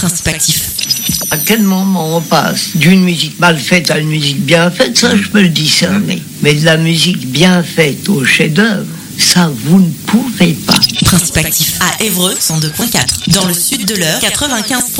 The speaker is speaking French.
Principe actif. À quel moment on passe d'une musique mal faite à une musique bien faite, ça je peux le discerner. Mais de la musique bien faite au chef-d'œuvre, ça vous ne pouvez pas. Principe actif à Évreux 102.4. Dans le sud de l'Eure 95.